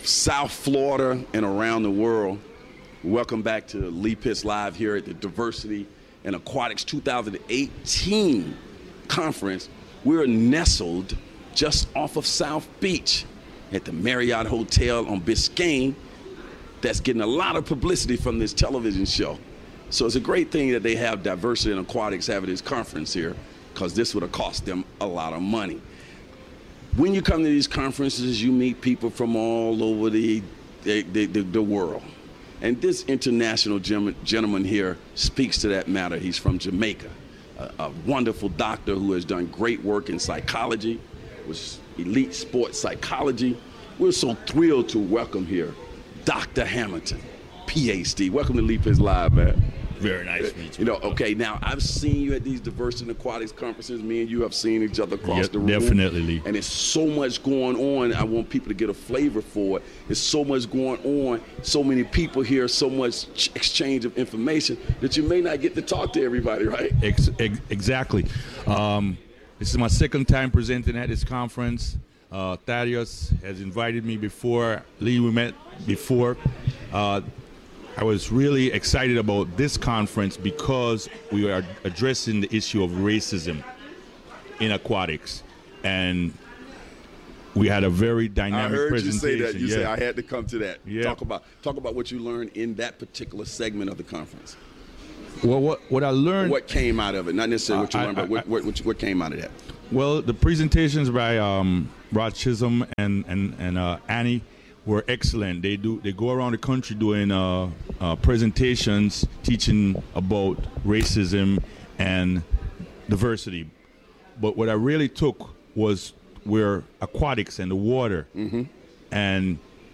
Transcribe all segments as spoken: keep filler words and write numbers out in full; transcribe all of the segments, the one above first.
South Florida and around the world, welcome back to Lee Pitts Live here at the Diversity in Aquatics two thousand eighteen conference. We're nestled just off of South Beach at the Marriott Hotel on Biscayne. That's getting a lot of publicity from this television show. So it's a great thing that they have Diversity in Aquatics having this conference here, because this would have cost them a lot of money. When you come to these conferences, you meet people from all over the, the, the, the, the world. And this international gentleman here speaks to that matter. He's from Jamaica, a, a wonderful doctor who has done great work in psychology, was elite sports psychology. We're so thrilled to welcome here Doctor Hamilton, P H D. Welcome to Lee Pitts Live, man. Very nice to meet you. You know, okay, now I've seen you at these Diversity in Aquatics conferences. Me and you have seen each other across yep, the room. Definitely, Lee. And there's so much going on. I want people to get a flavor for it. There's so much going on, so many people here, so much exchange of information that you may not get to talk to everybody, right? Ex ex exactly. Um, this is my second time presenting at this conference. Uh, Thaddeus has invited me before. Lee, we met before. Uh, I was really excited about this conference because we are addressing the issue of racism in aquatics, and we had a very dynamic I heard presentation. you say that. You yeah. say I had to come to that. Yeah. Talk about talk about what you learned in that particular segment of the conference. Well, what what I learned. What came out of it? Not necessarily what you I, learned, I, but what, I, what, what, what came out of that? Well, the presentations by um, Rod Chisholm and and and uh, Annie were excellent. They do they go around the country doing uh, uh, presentations, teaching about racism and diversity. But what I really took was where aquatics and the water, mm-hmm. and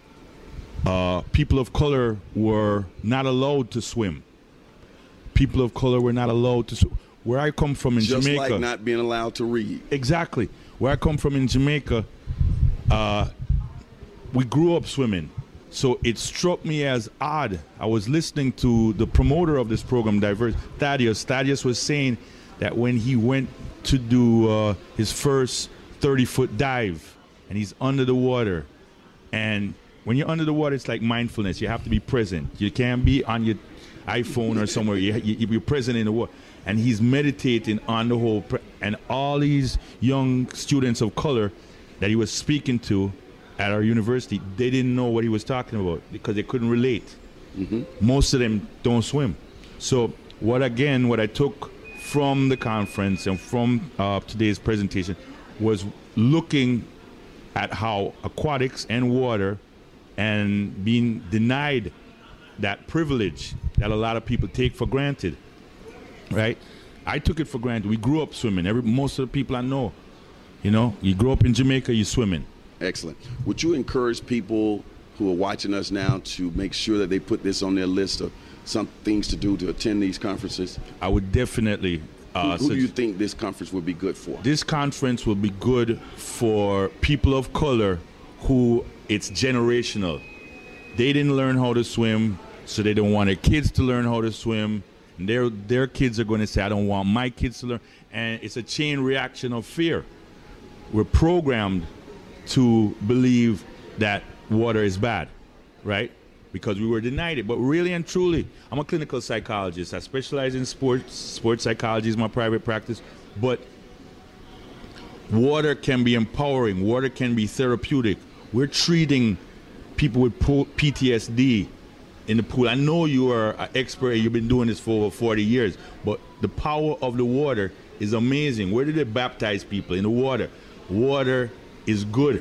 uh, people of color were not allowed to swim. People of color were not allowed to swim. Where I come from in Just Jamaica, like not being allowed to read. Exactly. Where I come from in Jamaica, uh, we grew up swimming. So it struck me as odd. I was listening to the promoter of this program, Diverse, Thaddeus. Thaddeus was saying that when he went to do uh, his first thirty-foot dive, and he's under the water, and when you're under the water, it's like mindfulness. You have to be present. You can't be on your iPhone or somewhere. You, you, you're present in the water. And he's meditating on the whole, pre- and all these young students of color that he was speaking to at our university, they didn't know what he was talking about because they couldn't relate. Mm-hmm. Most of them don't swim. So what, again, what I took from the conference and from uh, today's presentation was looking at how aquatics and water and being denied that privilege that a lot of people take for granted. Right, I took it for granted. We grew up swimming. Every most of the people I know, you know, you grow up in Jamaica, you're swimming. Excellent. Would you encourage people who are watching us now to make sure that they put this on their list of some things to do to attend these conferences? I would definitely. Uh, who who do you think this conference would be good for? This conference will be good for people of color who it's generational. They didn't learn how to swim, so they don't want their kids to learn how to swim. And their their kids are going to say, I don't want my kids to learn. And it's a chain reaction of fear. We're programmed to believe that water is bad, right? Because we were denied it. But really and truly, I'm a clinical psychologist. I specialize in sports. Sports psychology is my private practice. But water can be empowering. Water can be therapeutic. We're treating people with P T S D in the pool. I know you are an expert. You've been doing this for over forty years, but the power of the water is amazing. Where do they baptize people? In the water. Water is good.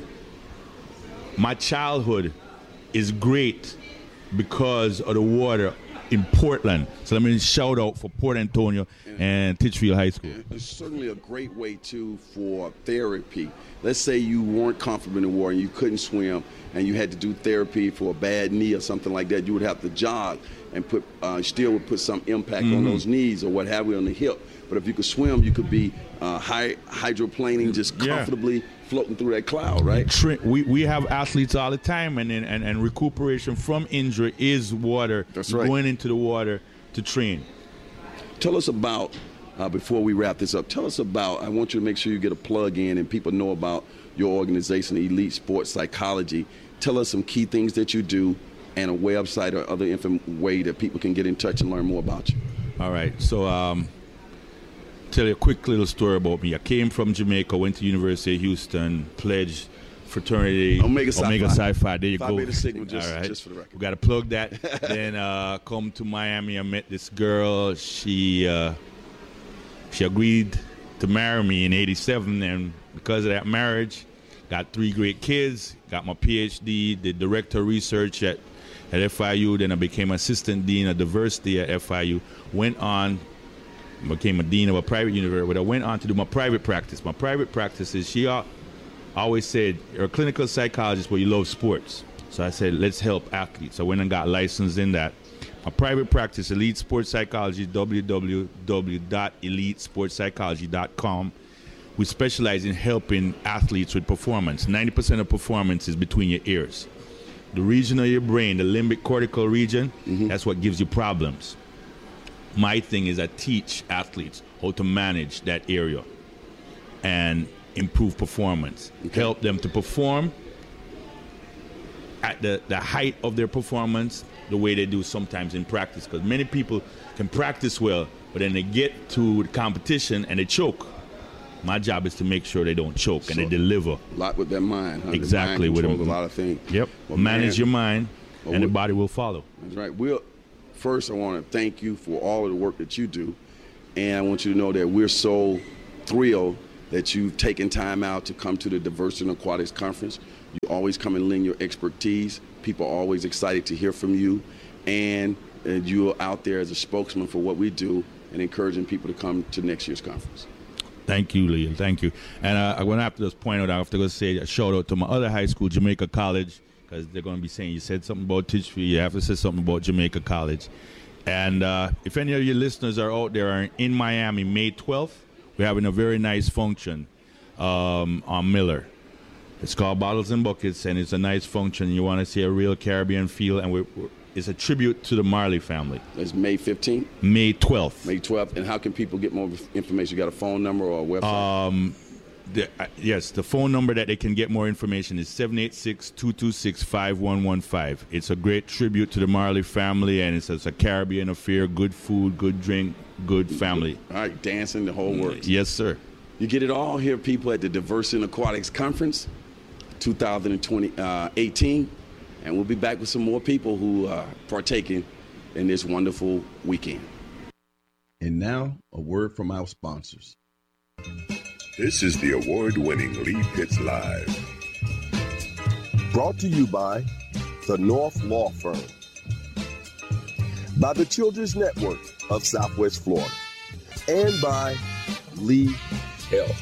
My childhood is great because of the water in Portland. So let me shout out for Port Antonio and, and Titchfield High School. It's certainly a great way, too, for therapy. Let's say you weren't comfortable in the water and you couldn't swim and you had to do therapy for a bad knee or something like that. You would have to jog and put uh, still would put some impact mm-hmm. on those knees or what have you on the hip. But if you could swim, you could be uh, high, hydroplaning, just comfortably yeah. floating through that cloud, right? We we have athletes all the time, and and, and recuperation from injury is water. That's right. Going into the water to train. Tell us about, uh, before we wrap this up, tell us about, I want you to make sure you get a plug in and people know about your organization, Elite Sports Psychology. Tell us some key things that you do and a website or other info way that people can get in touch and learn more about you. All right. So um, tell you a quick little story about me. I came from Jamaica, went to University of Houston, pledged fraternity Omega Psi Phi. Omega Psi Phi. There you Phi go. Beta Sigma, just, all right. just for the record. We got to plug that. Then uh, come to Miami. I met this girl. She uh, she agreed to marry me in eighty-seven, and because of that marriage, got three great kids. Got my P H D. Did director of research at at F I U. Then I became assistant dean of diversity at F I U. Went on. Became a dean of a private university, but I went on to do my private practice. My private practice is she. Uh, I always said, you're a clinical psychologist, but you love sports. So I said, let's help athletes. I went and got licensed in that. My private practice, Elite Sports Psychology, w w w dot elite sports psychology dot com. We specialize in helping athletes with performance. ninety percent of performance is between your ears. The region of your brain, the limbic cortical region, mm-hmm. that's what gives you problems. My thing is I teach athletes how to manage that area and improve performance, okay. Help them to perform at the, the height of their performance the way they do sometimes in practice. Because many people can practice well, but then they get to the competition and they choke. My job is to make sure they don't choke so and they deliver. A lot with their mind. Huh? Exactly. With a lot of things. Yep. Well, manage man, your mind well, and the body will follow. That's right. We'll, first, I want to thank you for all of the work that you do. And I want you to know that we're so thrilled that you've taken time out to come to the Diversity in Aquatics Conference. You always come and lend your expertise. People are always excited to hear from you. And, and you're out there as a spokesman for what we do and encouraging people to come to next year's conference. Thank you, Leah. Thank you. And uh, I'm going to have to just point out, I have to go say a shout out to my other high school, Jamaica College, because they're going to be saying you said something about Titchfield. You have to say something about Jamaica College. And uh, if any of your listeners are out there are in Miami, May twelfth, we're having a very nice function um, on Miller. It's called Bottles and Buckets, and it's a nice function. You want to see a real Caribbean feel, and we're, we're, it's a tribute to the Marley family. It's May fifteenth? May twelfth. May twelfth. And how can people get more information? You got a phone number or a website? Um, the, uh, yes, the phone number that they can get more information is seven eight six, two two six, five one one five. It's a great tribute to the Marley family, and it's, it's a Caribbean affair, good food, good drink, good family. All right, dancing, the whole works. Yes, sir. You get it all here, people, at the Diversity in Aquatics Conference two thousand eighteen. And we'll be back with some more people who are partaking in this wonderful weekend. And now, a word from our sponsors. This is the award-winning Lee Pitts Live. Brought to you by the North Law Firm, by the Children's Network of Southwest Florida, and by Lee Health.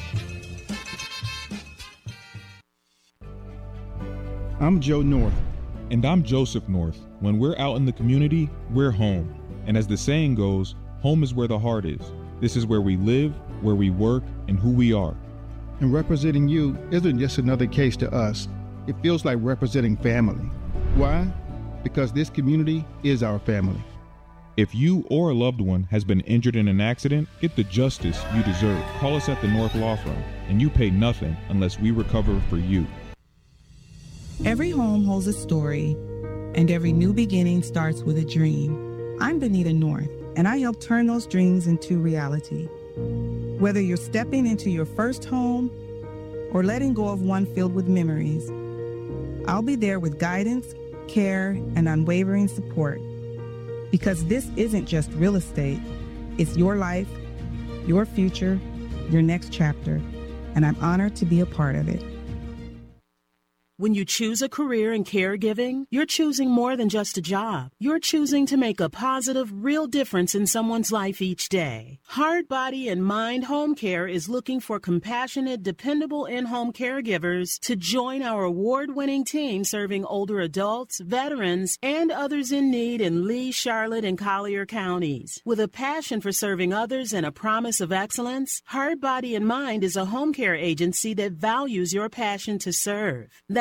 I'm Joe North. And I'm Joseph North. When we're out in the community, we're home. And as the saying goes, home is where the heart is. This is where we live, where we work, and who we are. And representing you isn't just another case to us. It feels like representing family. Why? Because this community is our family. If you or a loved one has been injured in an accident, get the justice you deserve. Call us at the North Law Firm, and you pay nothing unless we recover for you. Every home holds a story, and every new beginning starts with a dream. I'm Benita North, and I help turn those dreams into reality. Whether you're stepping into your first home or letting go of one filled with memories, I'll be there with guidance, care, and unwavering support. Because this isn't just real estate, it's your life, your future, your next chapter, and I'm honored to be a part of it. When you choose a career in caregiving, you're choosing more than just a job. You're choosing to make a positive, real difference in someone's life each day. Heart, Body, and Mind Home Care is looking for compassionate, dependable in-home caregivers to join our award-winning team serving older adults, veterans, and others in need in Lee, Charlotte, and Collier counties. With a passion for serving others and a promise of excellence, Heart, Body, and Mind is a home care agency that values your passion to serve. That's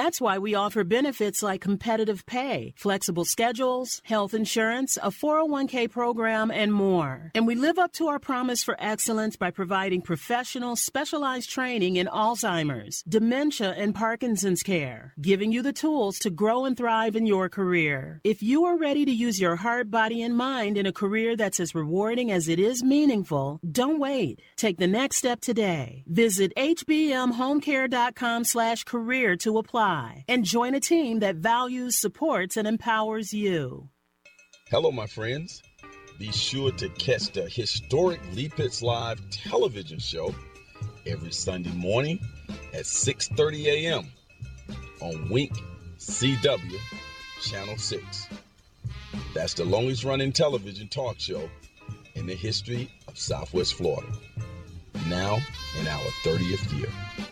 That's why we offer benefits like competitive pay, flexible schedules, health insurance, a four oh one k program, and more. And we live up to our promise for excellence by providing professional, specialized training in Alzheimer's, dementia, and Parkinson's care, giving you the tools to grow and thrive in your career. If you are ready to use your heart, body, and mind in a career that's as rewarding as it is meaningful, don't wait. Take the next step today. Visit hbmhomecare.com slash career to apply and join a team that values, supports, and empowers you. Hello, my friends. Be sure to catch the historic Lee Pitts Live television show every Sunday morning at six thirty a.m. on Wink C W Channel six. That's the longest running television talk show in the history of Southwest Florida. Now in our thirtieth year.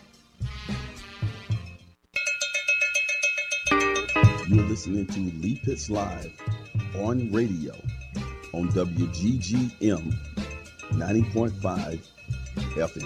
You're listening to Lee Pitts Live on radio on W G G M ninety point five F M.